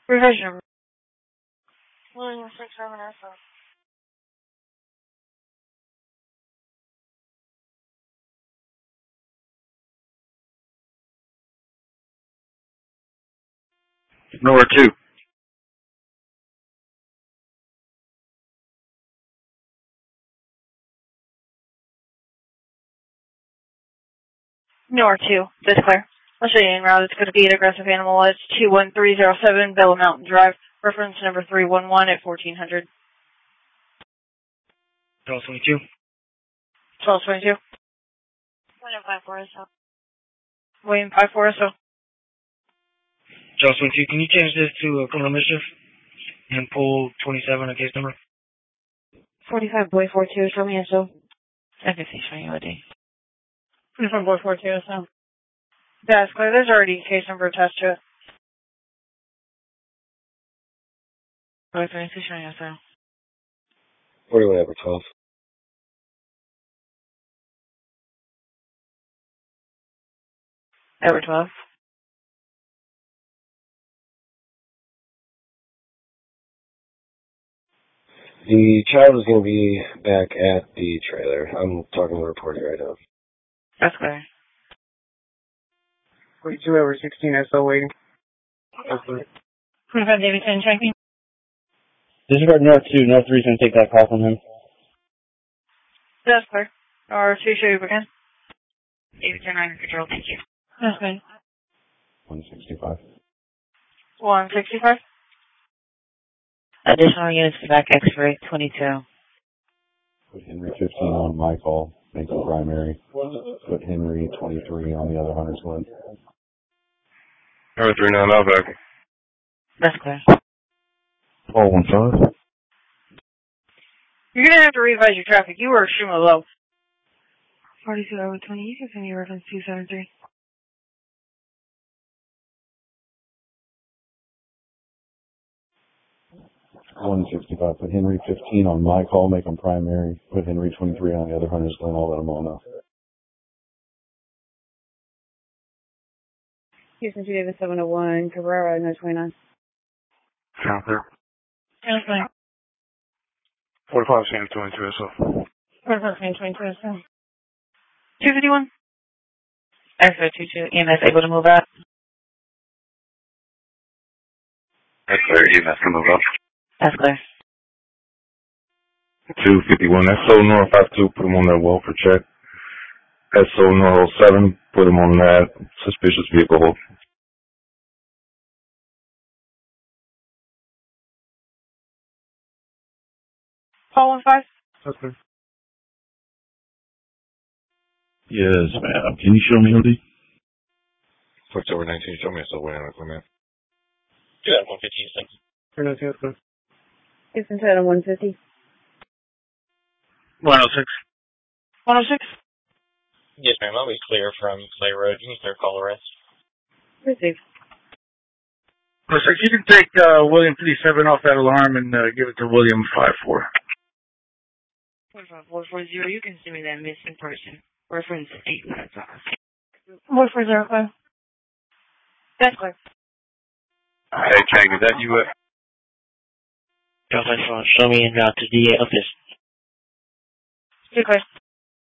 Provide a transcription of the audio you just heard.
Revision number. William 67 SO. Nora 2. Nora 2. This clear. I'll show you en route. It's going to be an aggressive animal. It's 21307 Bella Mountain Drive. Reference number 311 at 1400. 1222. 1222. William 54 SO. William 54 SO. 1222, can you change this to criminal mischief and pull 27 on case number? 45 boy 42, show me SO. I can see showing you ID. 45 boy 42 SO. That's clear. There's already a case number attached to it. Boy 22 showing SO. 41 over 12. Over 12. The child is going to be back at the trailer. I'm talking to the reporter right now. That's clear. 42 over 16 SO waiting. That's clear. 25 Davidson checking. Disregard North 2. North 3 is going to take that call from him. That's clear. R2 show you again. Davidson 9 control, thank you. That's good. 165. 165. Additional units to back X-ray 22. Put Henry 15 on my call. Make the primary. Put Henry 23 on the other hunter's one. Henry 39 now back. That's clear. 1215. You're going to have to revise your traffic. You were extremely low. 42 over 20. You can send me reference 273. $165. Put Henry 15 on my call. Make him primary. Put Henry 23 on the other hunter's one. I'll let them all know. Houston 2 Davis 701. Cabrera 929. Sound clear. Sounds fine. 45 Sam 22 SO. 45 22. 251. X-ray 22. EMS able to move out? That's clear. EMS can move up. That's clear. 251 SO North 52, put him on that well for check. SO North 07, put him on that suspicious vehicle hold. Paul 15. Okay. Yes, ma'am. Can you show me OD? October 19, show me a waiting on equipment. Do that 150. Houston 10 150. 106. 106. Yes, ma'am. I'll be clear from Clay Road. You can clear call arrest. Receive. Looks like you can take William 37 off that alarm and give it to William 54. 45440, you can send me that missing person. Reference 8 minutes off. 4405. That's clear. Hey, Chang, is that you? Show me en route to DA office. Too clear.